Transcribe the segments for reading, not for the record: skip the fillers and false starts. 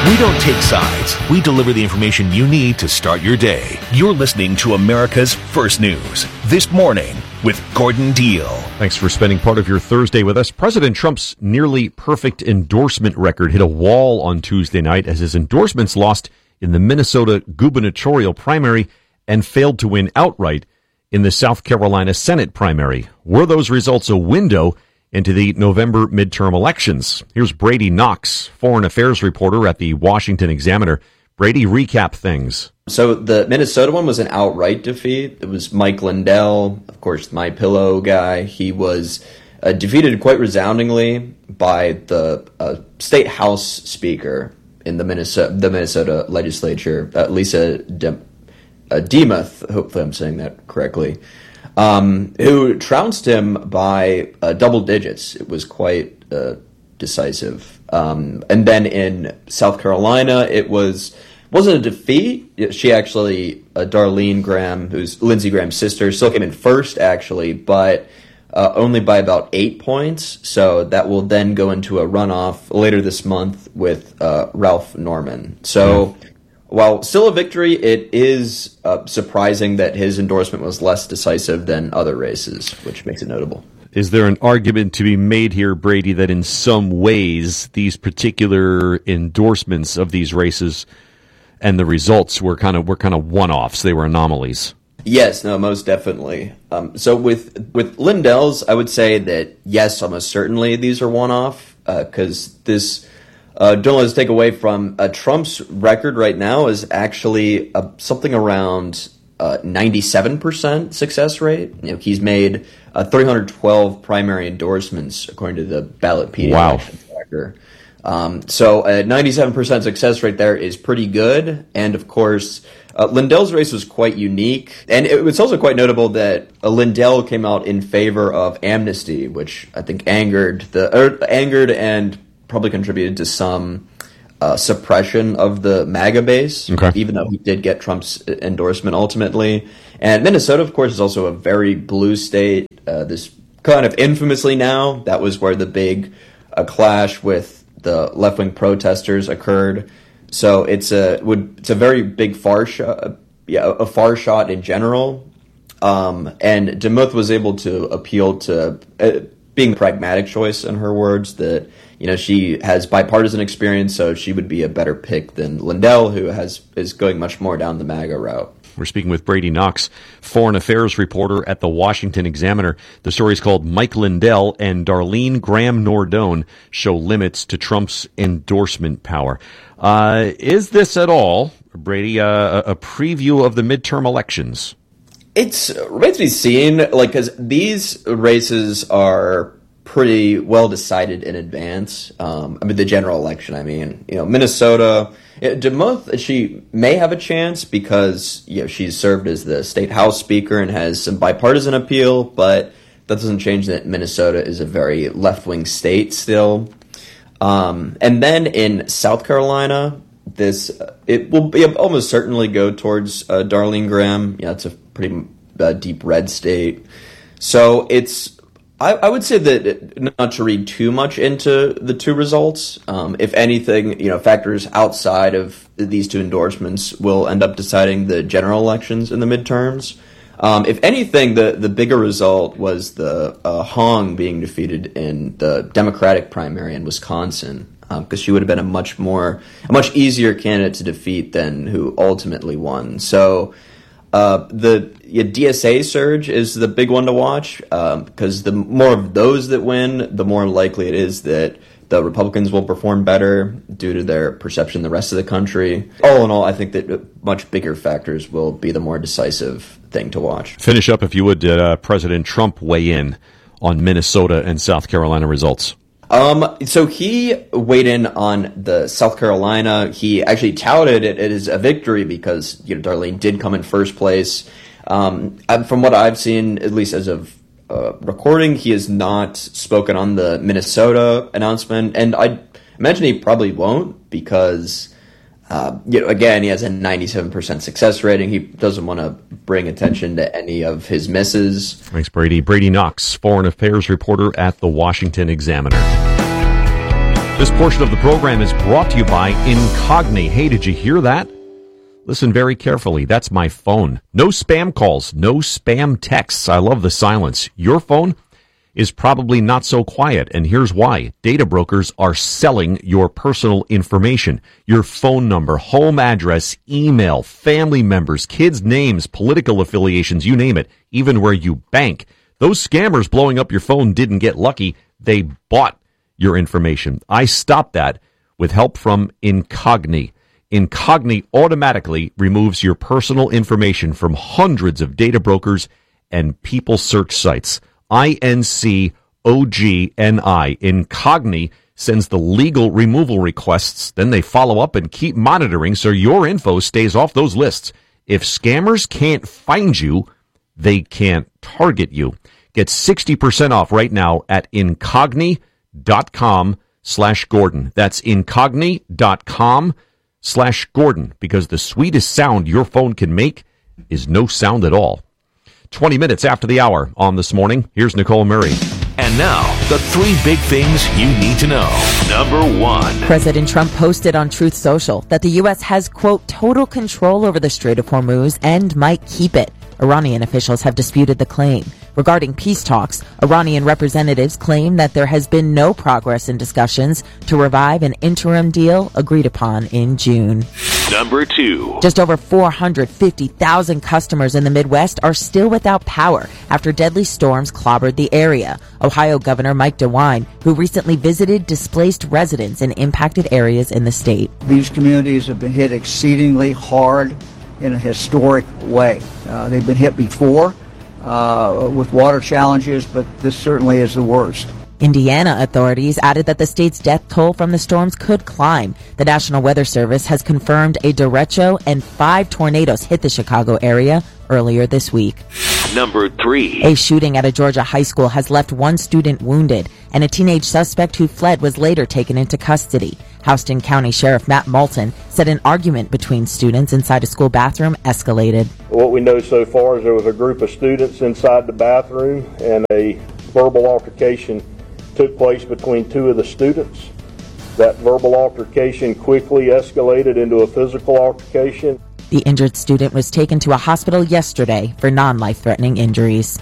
We don't take sides. We deliver the information you need to start your day. You're listening to America's First News This Morning with Gordon Deal. Thanks for spending part of your Thursday with us. President Trump's nearly perfect endorsement record hit a wall on Tuesday night as his endorsements lost in the Minnesota gubernatorial primary and failed to win outright in the South Carolina Senate primary. Were those results a window into the November midterm elections? Here's Brady Knox, foreign affairs reporter at the Washington Examiner. Brady, recap things. So the Minnesota one was an outright defeat. It was Mike Lindell, of course, my pillow guy. He was defeated quite resoundingly by the state house speaker in the Minnesota legislature, Lisa Demuth, hopefully I'm saying that correctly, who trounced him by double digits. It was quite decisive. And then in South Carolina, it wasn't a defeat. She actually, Darlene Graham, who's Lindsey Graham's sister, still came in first, actually, but only by about 8 points. So that will then go into a runoff later this month with Ralph Norman. So while still a victory, it is surprising that his endorsement was less decisive than other races, which makes it notable. Is there an argument to be made here, Brady, that in some ways these particular endorsements of these races and the results were kind of one-offs? They were anomalies. Yes, no, most definitely. So with Lindell's, I would say that yes, almost certainly these are one-off because this. Don't let us take away from Trump's record right now is actually something around 97% success rate. You know, he's made 312 primary endorsements according to the Ballotpedia. Wow. Tracker. So a 97% success rate there is pretty good. And of course, Lindell's race was quite unique. And it was also quite notable that Lindell came out in favor of amnesty, which I think angered and probably contributed to some suppression of the MAGA base, even though he did get Trump's endorsement ultimately. And Minnesota, of course, is also a very blue state. This kind of infamously now, that was where the big clash with the left-wing protesters occurred. So it's a very big far shot, a far shot in general. And Demuth was able to appeal to being a pragmatic choice, in her words, that she has bipartisan experience, so she would be a better pick than Lindell, who is going much more down the MAGA route. We're speaking with Brady Knox, foreign affairs reporter at the Washington Examiner. The story is called Mike Lindell and Darlene Graham Nordone Show Limits to Trump's Endorsement Power. Is this at all, Brady, a preview of the midterm elections? It remains to be seen, because these races are pretty well decided in advance. The general election, Minnesota, Demuth, she may have a chance because, she's served as the state house speaker and has some bipartisan appeal, but that doesn't change that Minnesota is a very left-wing state still. And then in South Carolina, it will almost certainly go towards Darlene Graham. It's a pretty deep red state. So I would say that not to read too much into the two results. If anything, factors outside of these two endorsements will end up deciding the general elections in the midterms. If anything, the bigger result was the Hong being defeated in the Democratic primary in Wisconsin, because she would have been a much easier candidate to defeat than who ultimately won. So the DSA surge is the big one to watch, because the more of those that win, the more likely it is that the Republicans will perform better due to their perception in the rest of the country. All in all, I think that much bigger factors will be the more decisive thing to watch. Finish up, if you would, did President Trump weigh in on Minnesota and South Carolina results? So he weighed in on the South Carolina. He actually touted it as a victory because, Darlene did come in first place. From what I've seen, at least as of recording, he has not spoken on the Minnesota announcement, and I imagine he probably won't because, again, he has a 97% success rating. He doesn't want to bring attention to any of his misses. Thanks, Brady. Brady Knox, foreign affairs reporter at the Washington Examiner. This portion of the program is brought to you by Incogni. Hey, did you hear that? Listen very carefully. That's my phone. No spam calls, no spam texts. I love the silence. Your phone is probably not so quiet, and here's why. Data brokers are selling your personal information. Your phone number, home address, email, family members, kids' names, political affiliations, you name it, even where you bank. Those scammers blowing up your phone didn't get lucky. They bought your information. I stopped that with help from Incogni. Incogni automatically removes your personal information from hundreds of data brokers and people search sites. INCOGNI. Incogni sends the legal removal requests. Then they follow up and keep monitoring so your info stays off those lists. If scammers can't find you, they can't target you. Get 60% off right now at incogni.com/Gordon. That's incogni.com/Gordon, because the sweetest sound your phone can make is no sound at all. 20 minutes after the hour on This Morning, here's Nicole Murray. And now, the three big things you need to know. Number one. President Trump posted on Truth Social that the U.S. has, quote, total control over the Strait of Hormuz and might keep it. Iranian officials have disputed the claim. Regarding peace talks, Iranian representatives claim that there has been no progress in discussions to revive an interim deal agreed upon in June. Number two. Just over 450,000 customers in the Midwest are still without power after deadly storms clobbered the area. Ohio Governor Mike DeWine, who recently visited displaced residents in impacted areas in the state. These communities have been hit exceedingly hard in a historic way. They've been hit before with water challenges, but this certainly is the worst. Indiana authorities added that the state's death toll from the storms could climb. The National Weather Service has confirmed a derecho and 5 tornadoes hit the Chicago area earlier this week. Number three. A shooting at a Georgia high school has left one student wounded, and a teenage suspect who fled was later taken into custody. Houston County Sheriff Matt Moulton said an argument between students inside a school bathroom escalated. What we know so far is there was a group of students inside the bathroom, and a verbal altercation took place between 2 of the students. That verbal altercation quickly escalated into a physical altercation. The injured student was taken to a hospital yesterday for non-life-threatening injuries.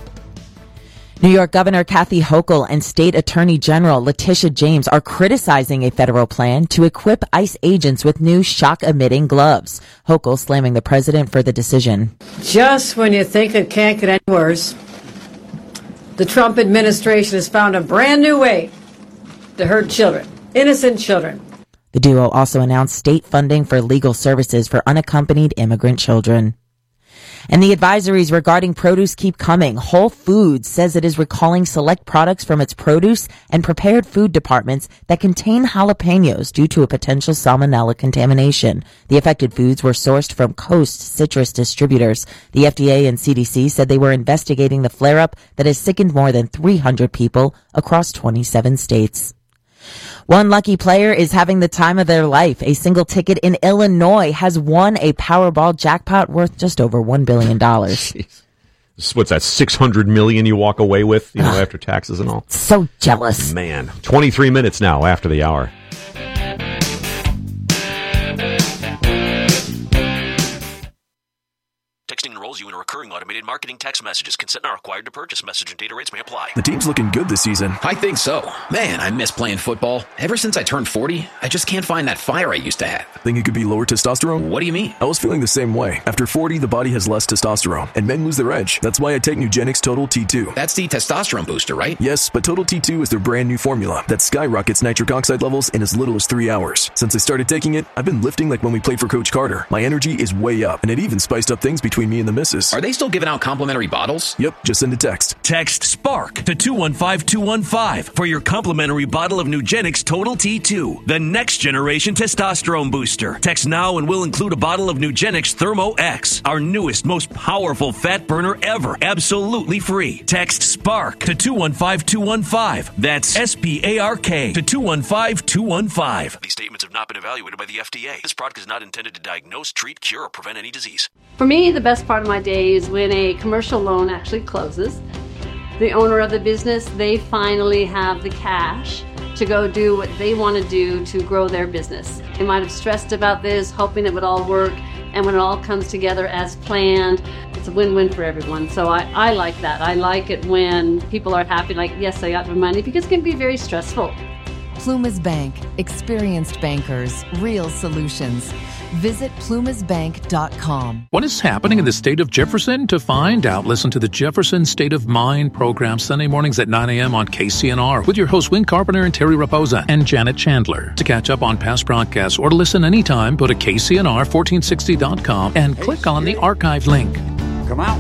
New York Governor Kathy Hochul and State Attorney General Letitia James are criticizing a federal plan to equip ICE agents with new shock-emitting gloves. Hochul slamming the president for the decision. Just when you think it can't get any worse, the Trump administration has found a brand new way to hurt children, innocent children. The duo also announced state funding for legal services for unaccompanied immigrant children. And the advisories regarding produce keep coming. Whole Foods says it is recalling select products from its produce and prepared food departments that contain jalapenos due to a potential salmonella contamination. The affected foods were sourced from Coast Citrus distributors. The FDA and CDC said they were investigating the flare-up that has sickened more than 300 people across 27 states. One lucky player is having the time of their life. A single ticket in Illinois has won a Powerball jackpot worth just over $1 billion. Jeez. What's that, $600 million you walk away with, after taxes and all? So jealous. Man. 23 minutes now after the hour. Texting enrolls you in a recurring automated marketing text messages. Consent not required to purchase. Message and data rates may apply. The team's looking good this season. I think so. Man, I miss playing football. Ever since I turned 40, I just can't find that fire I used to have. Think it could be lower testosterone? What do you mean? I was feeling the same way. After 40, the body has less testosterone, and men lose their edge. That's why I take Nugenix Total T2. That's the testosterone booster, right? Yes, but Total T2 is their brand new formula that skyrockets nitric oxide levels in as little as 3 hours. Since I started taking it, I've been lifting like when we played for Coach Carter. My energy is way up, and it even spiced up things between me and the missus. Are they still giving out complimentary bottles? Yep, just send a text. Text SPARK to 215-215 for your complimentary bottle of Nugenix Total T2, the next generation testosterone booster. Text now and we'll include a bottle of Nugenix Thermo X, our newest, most powerful fat burner ever, absolutely free. Text SPARK to 215-215. That's SPARK to 215-215. These statements have not been evaluated by the FDA. This product is not intended to diagnose, treat, cure, or prevent any disease. For me, the best part of my day is when a commercial loan actually closes. The owner of the business, they finally have the cash to go do what they want to do to grow their business. They might have stressed about this, hoping it would all work, and when it all comes together as planned, it's a win-win for everyone. So I like that. I like it when people are happy, like, yes, I got my money, because it can be very stressful. Plumas Bank. Experienced bankers. Real solutions. Visit plumasbank.com. What is happening in the state of Jefferson? To find out, listen to the Jefferson State of Mind program Sunday mornings at 9 a.m. on KCNR with your hosts Win Carpenter and Terry Raposa and Janet Chandler. To catch up on past broadcasts or to listen anytime, go to KCNR1460.com and click on the archive link. Come out.